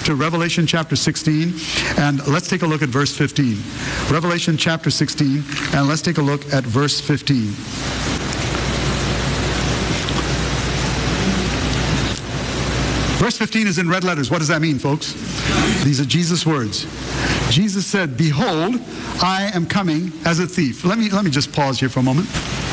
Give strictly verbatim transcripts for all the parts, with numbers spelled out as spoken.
to Revelation chapter sixteen, and let's take a look at verse fifteen. Revelation chapter sixteen, and let's take a look at verse fifteen. Verse fifteen is in red letters. What does that mean, folks? These are Jesus' words. Jesus said, "Behold, I am coming as a thief." Let me, let me just pause here for a moment.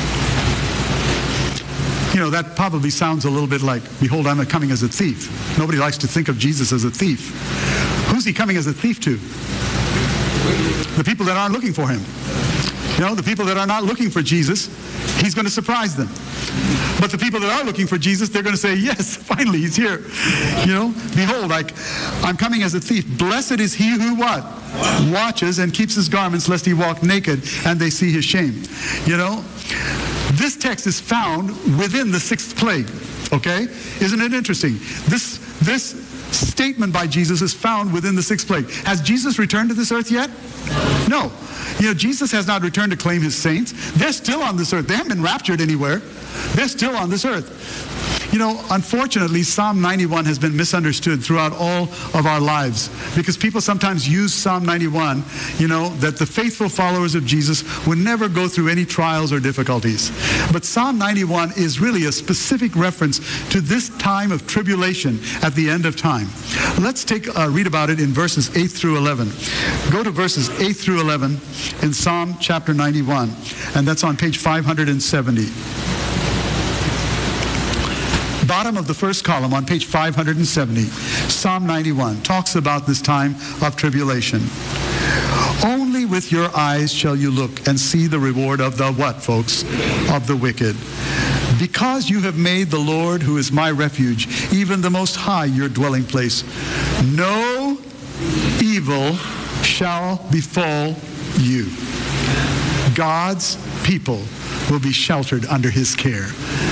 You know, that probably sounds a little bit like, "Behold, I'm coming as a thief." Nobody likes to think of Jesus as a thief. Who's he coming as a thief to? The people that aren't looking for him. You know, the people that are not looking for Jesus, he's going to surprise them. But the people that are looking for Jesus, they're going to say, "Yes, finally, he's here." You know, "Behold, I, I'm coming as a thief. Blessed is he who" what? "Watches and keeps his garments, lest he walk naked, and they see his shame." You know, this text is found within the sixth plague. Okay? Isn't it interesting? This, this statement by Jesus is found within the sixth plague. Has Jesus returned to this earth yet? No. You know, Jesus has not returned to claim his saints. They're still on this earth. They haven't been raptured anywhere. They're still on this earth. You know, unfortunately, Psalm ninety-one has been misunderstood throughout all of our lives, because people sometimes use Psalm ninety-one, you know, that the faithful followers of Jesus would never go through any trials or difficulties. But Psalm ninety-one is really a specific reference to this time of tribulation at the end of time. Let's take uh, read about it in verses eight through eleven. Go to verses eight through eleven in Psalm chapter ninety-one, and that's on page five hundred seventy. Bottom of the first column on page five hundred seventy, Psalm ninety-one talks about this time of tribulation. "Only with your eyes shall you look and see the reward of the" what, folks? "Of the wicked. Because you have made the Lord, who is my refuge, even the Most High, your dwelling place. No evil shall befall you." God's people will be sheltered under his care.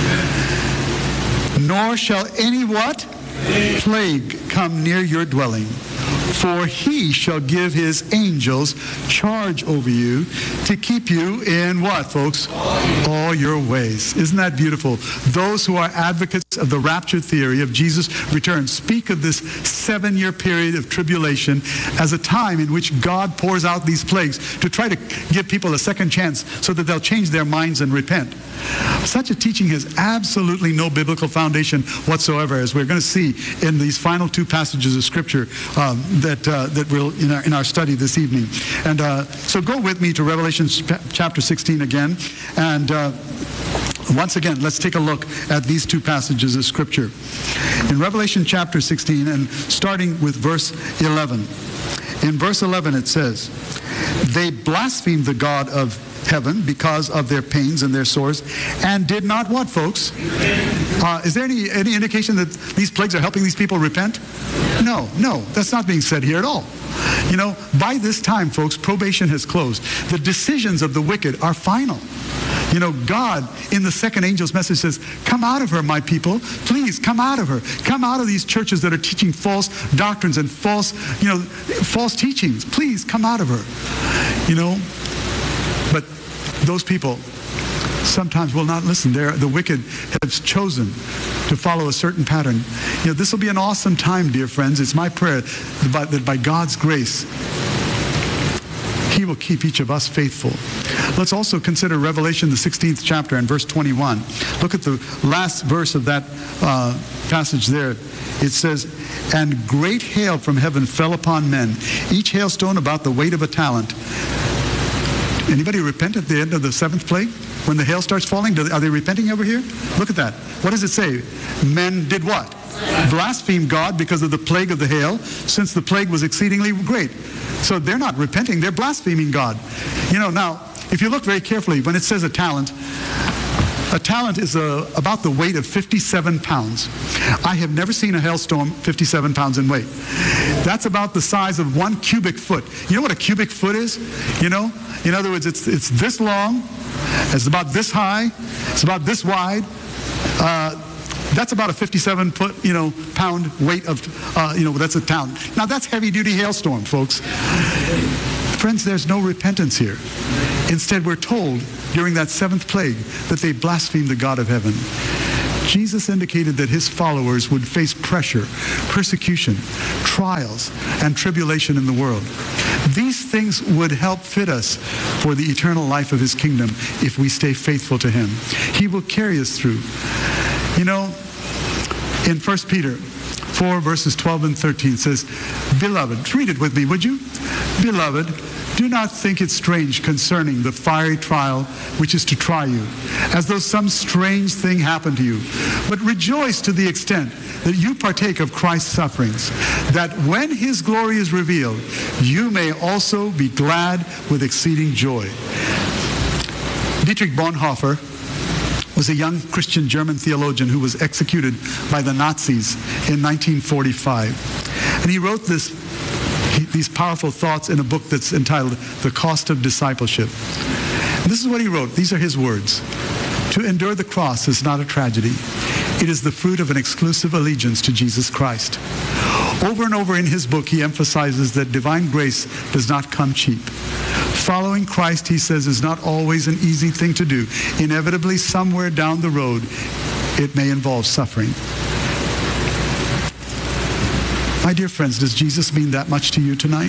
"Nor shall any" what? "Plague come near your dwelling. For he shall give his angels charge over you to keep you in" what, folks? "All your ways." Isn't that beautiful? Those who are advocates of the rapture theory of Jesus' return speak of this seven-year period of tribulation as a time in which God pours out these plagues to try to give people a second chance so that they'll change their minds and repent. Such a teaching has absolutely no biblical foundation whatsoever, as we're going to see in these final two passages of Scripture um, that uh, that we'll in our in our study this evening. And uh, so go with me to Revelation chapter sixteen again, and uh, once again let's take a look at these two passages of Scripture. In Revelation chapter sixteen, and starting with verse eleven. In verse eleven it says, "They blasphemed the God of heaven because of their pains and their sores, and did not" what, folks? Uh, is there any, any indication that these plagues are helping these people repent? No, no, that's not being said here at all. You know, by this time, folks, probation has closed. The decisions of the wicked are final. You know, God, in the second angel's message, says, "Come out of her, my people. Please, come out of her. Come out of these churches that are teaching false doctrines and false, you know, false teachings. Please, come out of her." You know, but those people sometimes will not listen. They're, the wicked have chosen to follow a certain pattern. You know, this will be an awesome time, dear friends. It's my prayer that by, that by God's grace, he will keep each of us faithful. Let's also consider Revelation, the sixteenth chapter, and verse twenty-one. Look at the last verse of that uh, passage there. It says, "And great hail from heaven fell upon men, each hailstone about the weight of a talent." Anybody repent at the end of the seventh plague? When the hail starts falling, do, are they repenting over here? Look at that. What does it say? Men did what? Blaspheme God because of the plague of the hail, since the plague was exceedingly great. So they're not repenting, they're blaspheming God. You know, now, if you look very carefully, when it says a talent, a talent is a, about the weight of fifty-seven pounds. I have never seen a hailstorm fifty-seven pounds in weight. That's about the size of one cubic foot. You know what a cubic foot is? You know? In other words, it's, it's this long, it's about this high, it's about this wide. Uh, that's about a fifty-seven foot, you know, pound weight of, uh, you know, that's a talent. Now that's heavy-duty hailstorm, folks. Friends, there's no repentance here. Instead, we're told during that seventh plague that they blasphemed the God of heaven. Jesus indicated that his followers would face pressure, persecution, trials, and tribulation in the world. These things would help fit us for the eternal life of his kingdom if we stay faithful to him. He will carry us through. You know, in First Peter four, verses twelve and thirteen, it says, Beloved, read it with me, would you? Beloved, do not think it strange concerning the fiery trial which is to try you, as though some strange thing happened to you. But rejoice to the extent that you partake of Christ's sufferings, that when his glory is revealed, you may also be glad with exceeding joy. Dietrich Bonhoeffer was a young Christian German theologian who was executed by the Nazis in nineteen forty-five. And he wrote this, these powerful thoughts in a book that's entitled The Cost of Discipleship. And this is what he wrote. These are his words. To endure the cross is not a tragedy. It is the fruit of an exclusive allegiance to Jesus Christ. Over and over in his book, he emphasizes that divine grace does not come cheap. Following Christ, he says, is not always an easy thing to do. Inevitably, somewhere down the road, it may involve suffering. My dear friends, does Jesus mean that much to you tonight?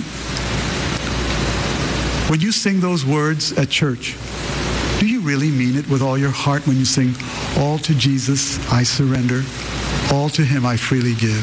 When you sing those words at church, do you really mean it with all your heart when you sing, all to Jesus I surrender, all to him I freely give?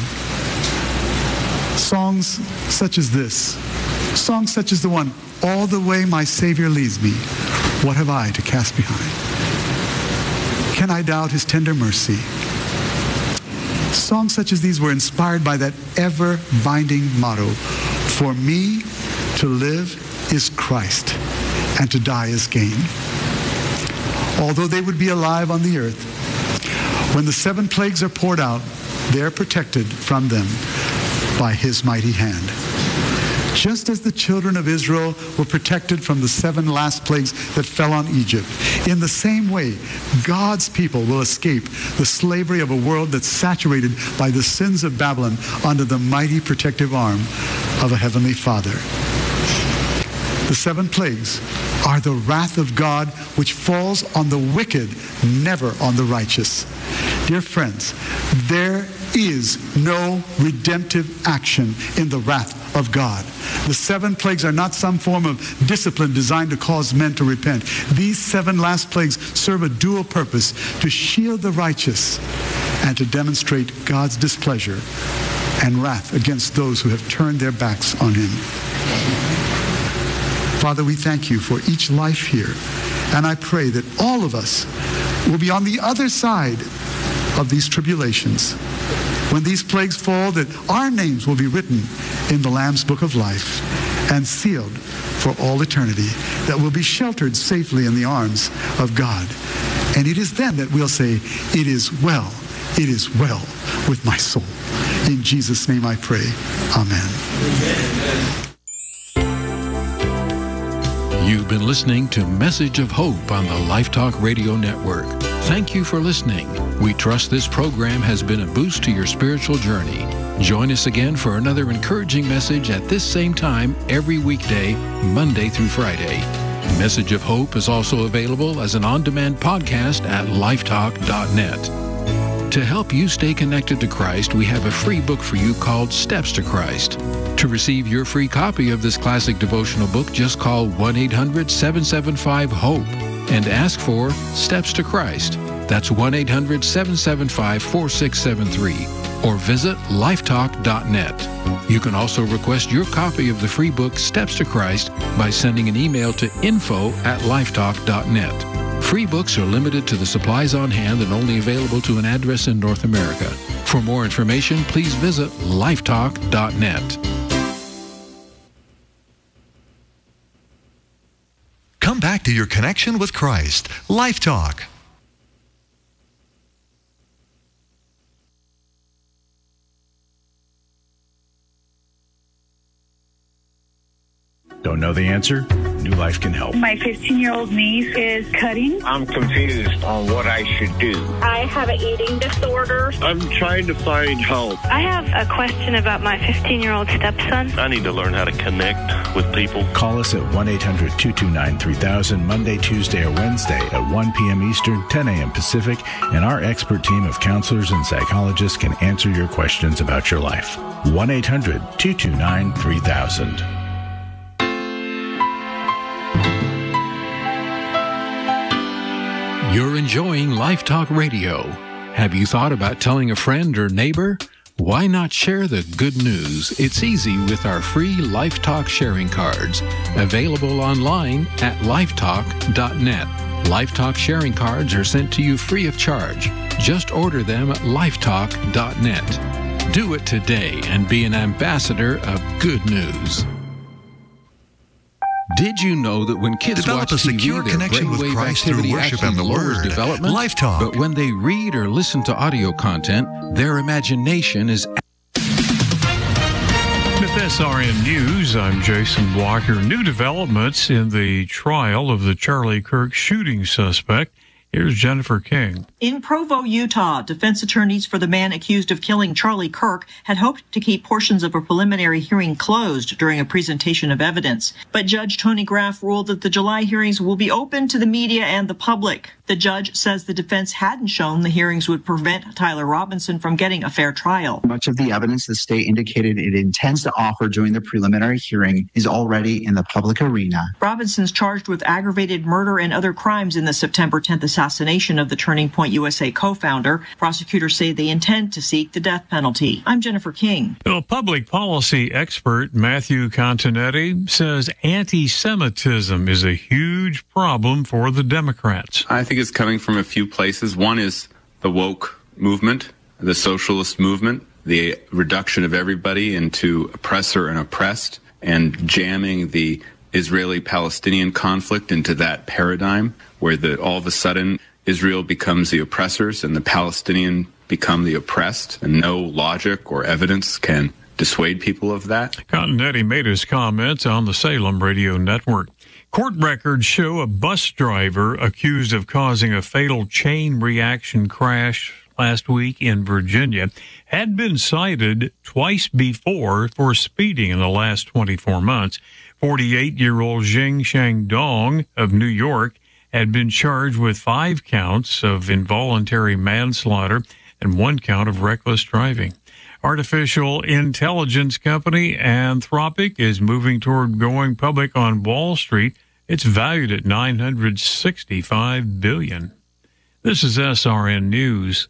Songs such as this, songs such as the one, all the way my Savior leads me, what have I to cast behind? Can I doubt his tender mercy? Songs such as these were inspired by that ever-binding motto, for me to live is Christ, and to die is gain. Although they would be alive on the earth, when the seven plagues are poured out, they're protected from them by his mighty hand. Just as the children of Israel were protected from the seven last plagues that fell on Egypt, in the same way, God's people will escape the slavery of a world that's saturated by the sins of Babylon under the mighty protective arm of a heavenly Father. The seven plagues are the wrath of God which falls on the wicked, never on the righteous. Dear friends, there is no redemptive action in the wrath of God. The seven plagues are not some form of discipline designed to cause men to repent. These seven last plagues serve a dual purpose: to shield the righteous and to demonstrate God's displeasure and wrath against those who have turned their backs on him. Father, we thank you for each life here, and I pray that all of us will be on the other side of these tribulations. When these plagues fall, that our names will be written in the Lamb's Book of Life and sealed for all eternity, that we'll be sheltered safely in the arms of God. And it is then that we'll say, it is well, it is well with my soul. In Jesus' name I pray. Amen. You've been listening to Message of Hope on the Life Talk Radio Network. Thank you for listening. We trust this program has been a boost to your spiritual journey. Join us again for another encouraging message at this same time every weekday, Monday through Friday. Message of Hope is also available as an on-demand podcast at lifetalk dot net. To help you stay connected to Christ, we have a free book for you called Steps to Christ. To receive your free copy of this classic devotional book, just call one eight hundred seven seven five HOPE and ask for Steps to Christ. That's one eight hundred seven seven five four six seven three, or visit lifetalk dot net. You can also request your copy of the free book Steps to Christ by sending an email to info at lifetalk dot net. Free books are limited to the supplies on hand and only available to an address in North America. For more information, please visit lifetalk dot net. Come back to your connection with Christ. Life Talk. Don't know the answer? New Life can help. My fifteen-year-old niece is cutting. I'm confused on what I should do. I have an eating disorder. I'm trying to find help. I have a question about my fifteen-year-old stepson. I need to learn how to connect with people. Call us at one eight hundred two two nine three thousand Monday, Tuesday, or Wednesday at one p.m. Eastern, ten a.m. Pacific, and our expert team of counselors and psychologists can answer your questions about your life. one eight hundred two two nine three thousand. You're enjoying Life Talk Radio. Have you thought about telling a friend or neighbor? Why not share the good news? It's easy with our free Life Talk sharing cards, available online at lifetalk dot net. Life Talk sharing cards are sent to you free of charge. Just order them at lifetalk dot net. Do it today and be an ambassador of good news. Did you know that when kids Develop watch a T V, secure their connection with brainwave Christ through activity worship actually and the lowers Word? development? Life Talk. But when they read or listen to audio content, their imagination is. With S R N News, I'm Jason Walker. New developments in the trial of the Charlie Kirk shooting suspect. Here's Jennifer King. In Provo, Utah, defense attorneys for the man accused of killing Charlie Kirk had hoped to keep portions of a preliminary hearing closed during a presentation of evidence. But Judge Tony Graff ruled that the July hearings will be open to the media and the public. The judge says the defense hadn't shown the hearings would prevent Tyler Robinson from getting a fair trial. Much of the evidence the state indicated it intends to offer during the preliminary hearing is already in the public arena. Robinson's charged with aggravated murder and other crimes in the September tenth assassination of the Turning Point U S A co-founder. Prosecutors say they intend to seek the death penalty. I'm Jennifer King. Well, public policy expert Matthew Continetti says anti-Semitism is a huge problem for the Democrats. I think it's coming from a few places. One is the woke movement, the socialist movement, the reduction of everybody into oppressor and oppressed, and jamming the Israeli-Palestinian conflict into that paradigm where the, all of a sudden Israel becomes the oppressors and the Palestinian become the oppressed, and no logic or evidence can dissuade people of that. Continetti made his comments on the Salem radio network. Court records show a bus driver accused of causing a fatal chain reaction crash last week in Virginia had been cited twice before for speeding in the last twenty-four months. forty-eight-year-old Jing Shandong of New York had been charged with five counts of involuntary manslaughter and one count of reckless driving. Artificial intelligence company Anthropic is moving toward going public on Wall Street. It's valued at nine hundred sixty-five billion dollars. This is S R N News.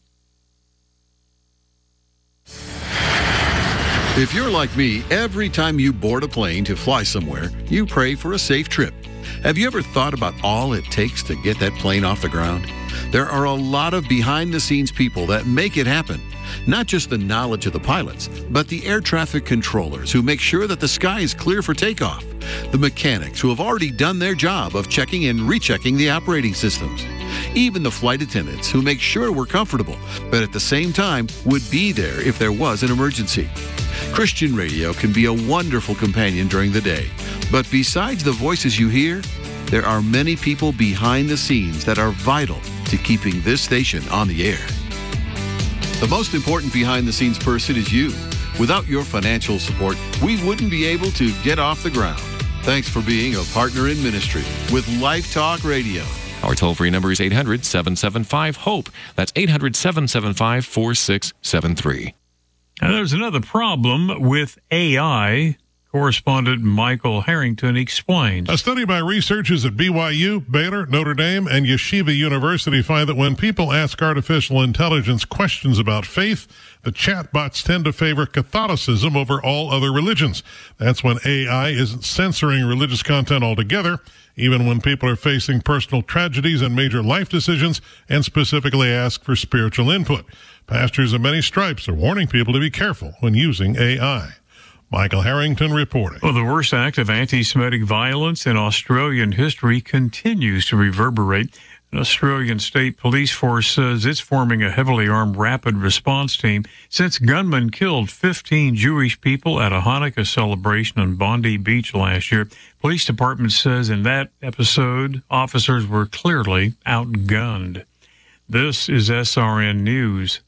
If you're like me, every time you board a plane to fly somewhere, you pray for a safe trip. Have you ever thought about all it takes to get that plane off the ground? There are a lot of behind-the-scenes people that make it happen. Not just the knowledge of the pilots, but the air traffic controllers who make sure that the sky is clear for takeoff. The mechanics who have already done their job of checking and rechecking the operating systems. Even the flight attendants who make sure we're comfortable, but at the same time would be there if there was an emergency. Christian radio can be a wonderful companion during the day. But besides the voices you hear, there are many people behind the scenes that are vital to keeping this station on the air. The most important behind-the-scenes person is you. Without your financial support, we wouldn't be able to get off the ground. Thanks for being a partner in ministry with Life Talk Radio. Our toll-free number is eight hundred seven seven five HOPE. That's eight hundred seven seven five four six seven three. Now, there's another problem with A I. Correspondent Michael Harrington explains. A study by researchers at B Y U, Baylor, Notre Dame, and Yeshiva University find that when people ask artificial intelligence questions about faith, the chatbots tend to favor Catholicism over all other religions. That's when A I isn't censoring religious content altogether, even when people are facing personal tragedies and major life decisions and specifically ask for spiritual input. Pastors of many stripes are warning people to be careful when using A I. Michael Harrington reporting. Well, the worst act of anti-Semitic violence in Australian history continues to reverberate. An Australian state police force says it's forming a heavily armed rapid response team since gunmen killed fifteen Jewish people at a Hanukkah celebration on Bondi Beach last year. Police department says in that episode, officers were clearly outgunned. This is S R N News.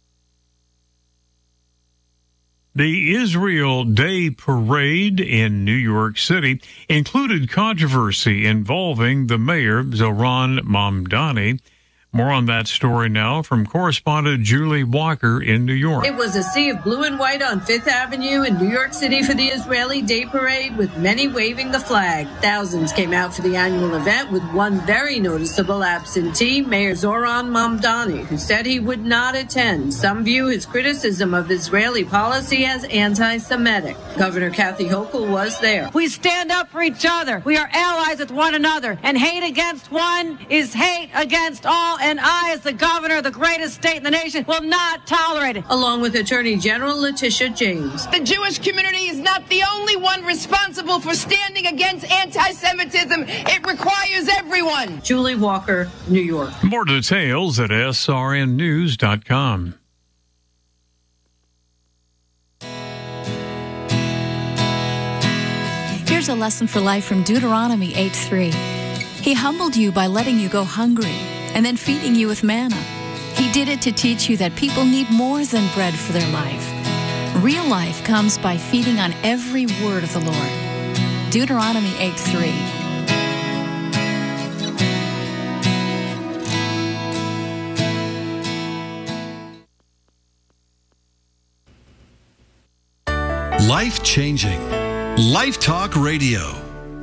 The Israel Day Parade in New York City included controversy involving the mayor, Zohran Mamdani. More on that story now from correspondent Julie Walker in New York. It was a sea of blue and white on Fifth Avenue in New York City for the Israeli Day Parade, with many waving the flag. Thousands came out for the annual event, with one very noticeable absentee, Mayor Zohran Mamdani, who said he would not attend. Some view his criticism of Israeli policy as anti-Semitic. Governor Kathy Hochul was there. We stand up for each other. We are allies with one another, and hate against one is hate against all. And I, as the governor of the greatest state in the nation, will not tolerate it. Along with Attorney General Letitia James. The Jewish community is not the only one responsible for standing against anti-Semitism. It requires everyone. Julie Walker, New York. More details at S R N news dot com. Here's a lesson for life from Deuteronomy eight three. He humbled you by letting you go hungry and then feeding you with manna. He did it to teach you that people need more than bread for their life. Real life comes by feeding on every word of the Lord. Deuteronomy eight three. Life-changing. Life Talk Radio.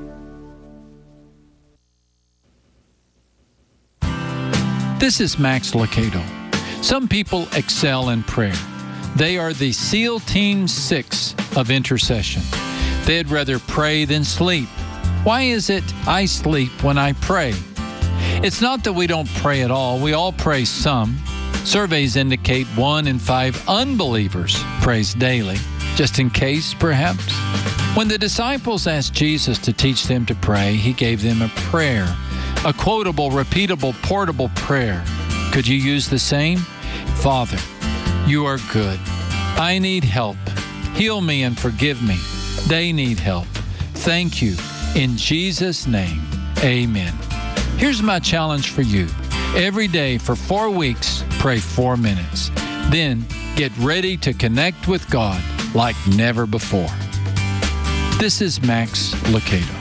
This is Max Lucado. Some people excel in prayer. They are the SEAL Team six of intercession. They'd rather pray than sleep. Why is it I sleep when I pray? It's not that we don't pray at all. We all pray some. Surveys indicate one in five unbelievers prays daily, just in case, perhaps. When the disciples asked Jesus to teach them to pray, he gave them a prayer. A quotable, repeatable, portable prayer. Could you use the same? Father, you are good. I need help. Heal me and forgive me. They need help. Thank you. In Jesus' name, amen. Here's my challenge for you. Every day for four weeks, pray four minutes. Then get ready to connect with God like never before. This is Max Lucado.